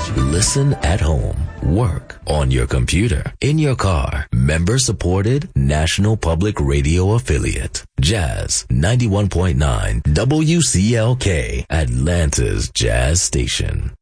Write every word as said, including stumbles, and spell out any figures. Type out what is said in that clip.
Listen at home, work, on your computer, in your car. Member-supported National Public Radio affiliate. Jazz ninety-one point nine W C L K, Atlanta's Jazz Station.